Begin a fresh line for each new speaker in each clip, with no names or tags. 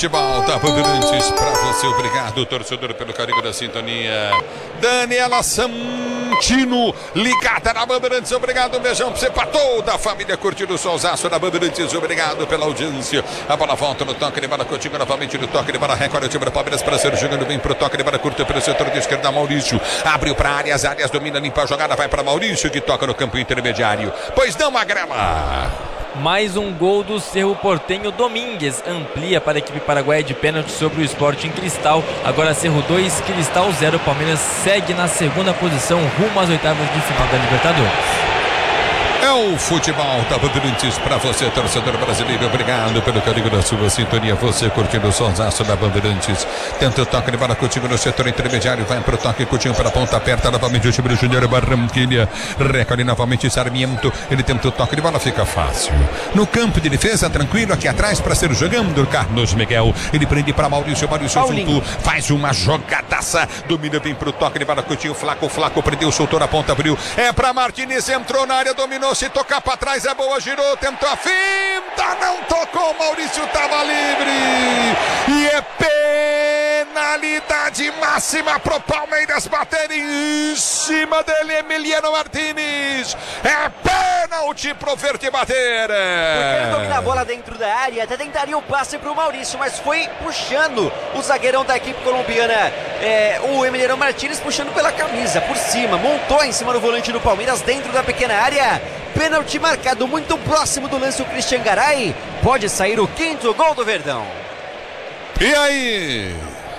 futebol da Bandeirantes pra você. Obrigado, torcedor, pelo carinho da sintonia. Daniela Santino, ligada na Bandeirantes. Obrigado, um beijão pra você, pra toda a família curtindo o solzaço da Bandeirantes. Obrigado pela audiência. A bola volta no toque de bola, Coutinho novamente no toque de bola. Record o time do Palmeiras para ser jogando bem pro toque de bola curta pelo setor de esquerda. Maurício abriu pra áreas domina, limpa a jogada, vai para Maurício que toca no campo intermediário. Pois não, Magrela.
Mais um gol do Cerro Porteño. Domingues amplia para a equipe paraguaia de pênalti sobre o Sporting Cristal. Agora Cerro 2, Cristal 0. Palmeiras segue na segunda posição rumo às oitavas de final da Libertadores.
É o futebol da Bandeirantes pra você, torcedor brasileiro. Obrigado pelo carinho da sua sintonia. Você curtindo o sonsaço da Bandeirantes. Tenta o toque de bola, Coutinho no setor intermediário. Vai pro toque, Coutinho para a ponta aperta. Novamente o time do Júnior Barranquilla. Recolhe novamente Sarmiento. Ele tenta o toque de bola, fica fácil. No campo de defesa, tranquilo. Aqui atrás para ser jogando Carlos Miguel. Ele prende para Maurício. Maurício soltou. Faz uma jogadaça. Domina bem pro toque de bola, Coutinho. Flaco prendeu, soltou na ponta, abriu. É para Martinez, entrou na área, dominou. Se tocar para trás é boa, girou, tentou a finta, não tocou, Maurício estava livre. E é penalidade máxima pro Palmeiras bater em cima dele, Emiliano Martinez. É pênalti pro Verde bater.
Ele domina a bola dentro da área, até tentaria o passe pro Maurício, mas foi puxando o zagueirão da equipe colombiana, o Emiliano Martinez, puxando pela camisa, por cima, montou em cima do volante do Palmeiras dentro da pequena área. Pênalti marcado muito próximo do lance, o Christian Garay. Pode sair o quinto gol do Verdão.
E aí?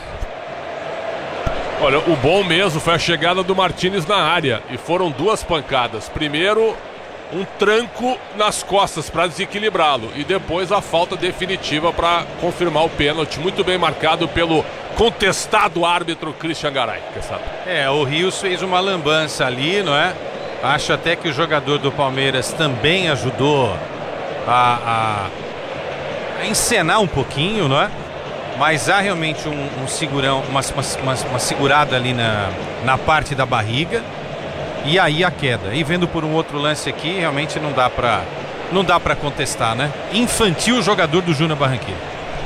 Olha, o bom mesmo foi a chegada do Martinez na área. E foram duas pancadas. Primeiro, um tranco nas costas para desequilibrá-lo. E depois a falta definitiva para confirmar o pênalti. Muito bem marcado pelo contestado árbitro Christian Garay.
O Rios fez uma lambança ali, não é? Acho até que o jogador do Palmeiras também ajudou a encenar um pouquinho, não é? Mas há realmente um segurão, uma segurada ali na parte da barriga. E aí a queda. E vendo por um outro lance aqui, realmente não dá pra contestar, né? Infantil o jogador do Júnior Barranquilla.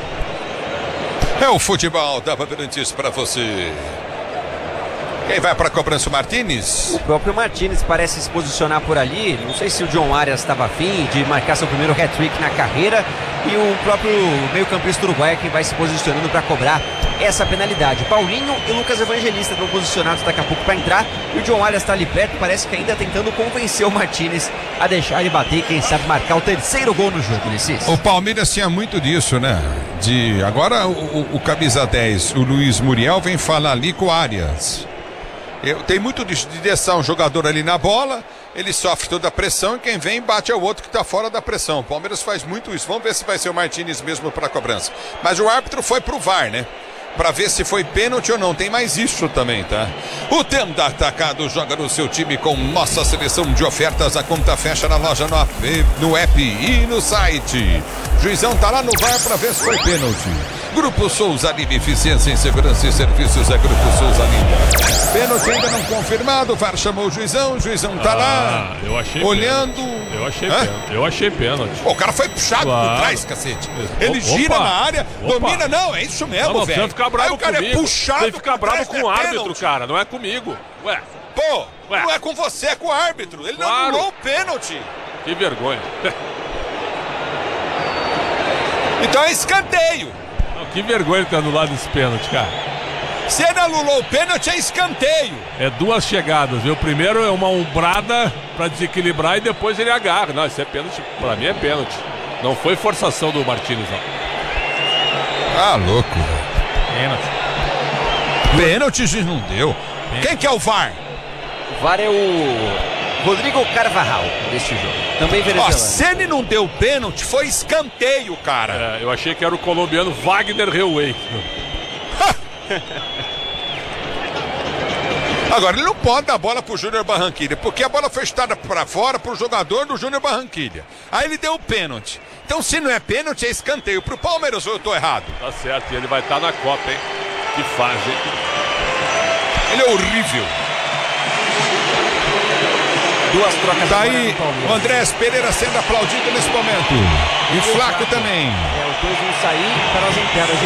É o futebol da Bandeirantes pra você. Quem vai para a cobrança, o Martinez?
O próprio Martinez parece se posicionar por ali. Não sei se o John Arias estava afim de marcar seu primeiro hat-trick na carreira. E o próprio meio-campista uruguaio que vai se posicionando para cobrar essa penalidade. Paulinho e Lucas Evangelista estão posicionados daqui a pouco para entrar. E o John Arias está ali perto, parece que ainda tentando convencer o Martinez a deixar ele bater e quem sabe marcar o terceiro gol no jogo, Ulisses.
O Palmeiras tinha muito disso, né? Agora o camisa 10, o Luiz Muriel, vem falar ali com o Arias. Tem muito disso, de deixar um jogador ali na bola, ele sofre toda a pressão e quem vem bate ao outro que está fora da pressão. O Palmeiras faz muito isso. Vamos ver se vai ser o Martinez mesmo para a cobrança. Mas o árbitro foi pro VAR, né? Para ver se foi pênalti ou não. Tem mais isso também, tá? O Tenda Atacado joga no seu time com nossa seleção de ofertas. A conta fecha na loja, no app e no site. Juizão tá lá no VAR para ver se foi pênalti. Grupo Souza Lima, eficiência em segurança e serviços é Grupo Souza Lima. Pênalti ainda não confirmado, o VAR chamou o juizão tá lá
eu achei
olhando.
Pênalti. Eu achei pênalti.
O cara foi puxado por trás, cacete. Ele gira na área, domina, não, é isso mesmo, velho.
Não ficar bravo
aí o cara
comigo.
É puxado.
Tem que ficar bravo com o árbitro,
pênalti.
cara, não é comigo. Ué.
Não é com você, é com o árbitro. Ele não anulou o pênalti.
Que vergonha.
Então é escanteio.
Que vergonha ter anulado esse pênalti, cara.
Se ele anulou o pênalti, é escanteio.
É duas chegadas, viu? Primeiro é uma ombrada pra desequilibrar e depois ele agarra. Não, isso é pênalti. Pra mim é pênalti. Não foi forçação do Martinez, não.
Ah, louco.
Pênalti.
Pênalti não deu. Quem que é o VAR?
O VAR é o Rodrigo Carvajal deste jogo. Também venezuelano.
Se ele não deu pênalti, foi escanteio, cara.
Eu achei que era o colombiano Wagner Heuwey.
Agora, ele não pode dar a bola pro Júnior Barranquilla, porque a bola foi chutada para fora pro jogador do Júnior Barranquilla. Aí ele deu o pênalti. Então, se não é pênalti, é escanteio. Pro Palmeiras, eu tô errado?
Tá certo, e ele vai estar na Copa, hein? Que fase, hein?
Ele é horrível.
Duas trocas.
Daí, o Andrés Pereira sendo aplaudido nesse momento. E Flaco também.
Os dois vão sair para as entradas.